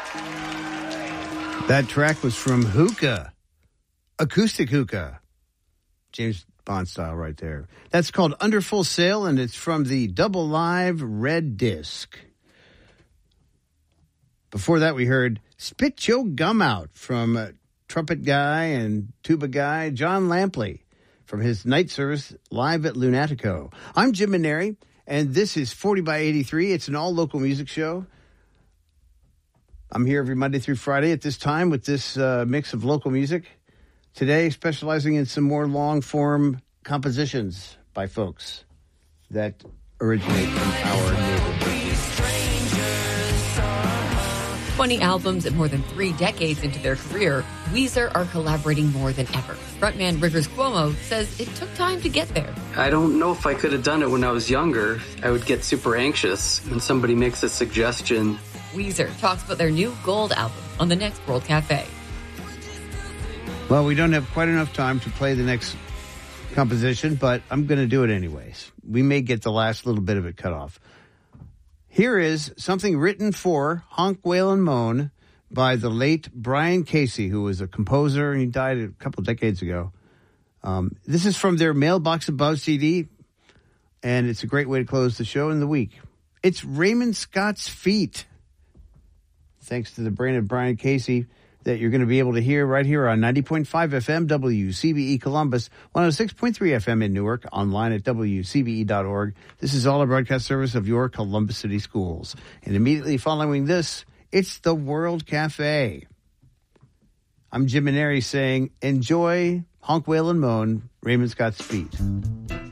That track was from Hookah, Acoustic Hookah. James Bond style right there. That's called Under Full Sail, and it's from the Double Live Red Disc. Before that, we heard Spit Your Gum Out from trumpet guy and tuba guy John Lampley from his night service live at Lunatico. I'm Jim Maneri, and this is 40 by 83. It's an all-local music show. I'm here every Monday through Friday at this time with this mix of local music. Today, specializing in some more long-form compositions by folks that originate from our neighborhood. 20 albums and more than 3 decades into their career, Weezer are collaborating more than ever. Frontman Rivers Cuomo says it took time to get there. I don't know if I could have done it when I was younger. I would get super anxious when somebody makes a suggestion. Weezer talks about their new Gold album on the next World Cafe. Well, we don't have quite enough time to play the next composition, but I'm going to do it anyways. We may get the last little bit of it cut off. Here is something written for Honk, Wail, and Moan by the late Brian Casey, who was a composer, and he died a couple decades ago. This is from their Mailbox Above CD, and it's a great way to close the show in the week. It's Raymond Scott's Feet. Thanks to the brain of Brian Casey, that you're going to be able to hear right here on 90.5 FM WCBE Columbus, 106.3 FM in Newark, online at WCBE.org. This is all a broadcast service of your Columbus City Schools. And immediately following this, it's the World Cafe. I'm Jim Maneri saying, enjoy Honk, Wail, and Moan, Raymond Scott's Feet.